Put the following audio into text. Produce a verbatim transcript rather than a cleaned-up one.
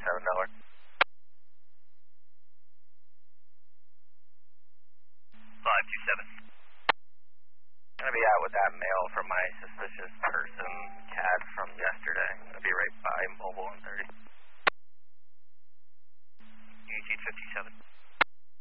seven Delaware. five two seven. Gonna be out with that mail from my suspicious person, Cat, from yesterday. Gonna be right by Mobile and thirty. Unity fifty-seven.